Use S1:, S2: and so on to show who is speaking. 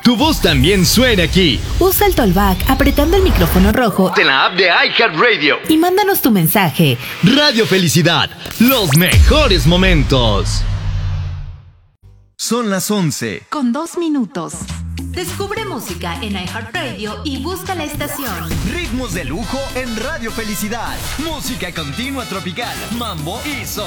S1: tu voz también suene aquí.
S2: Usa el Tollback apretando el micrófono rojo
S1: En la app de iHeartRadio.
S2: y mándanos tu mensaje.
S1: Radio Felicidad, los mejores momentos. Son las 11.
S2: Con 2 minutos. Descubre música en iHeartRadio y busca la estación.
S1: Ritmos de lujo en Radio Felicidad. Música continua tropical, mambo y son.